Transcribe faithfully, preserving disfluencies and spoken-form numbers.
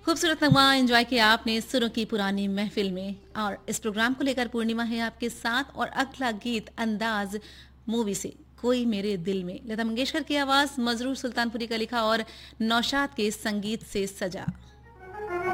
खूबसूरत नगमा एंजॉय किया आपने सुरों की पुरानी महफिल में। और इस प्रोग्राम को लेकर पूर्णिमा है आपके साथ। और अगला गीत अंदाज मूवी से कोई मेरे दिल में, लता मंगेशकर की आवाज, मजरूर सुल्तानपुरी का लिखा और नौशाद के संगीत से सजा।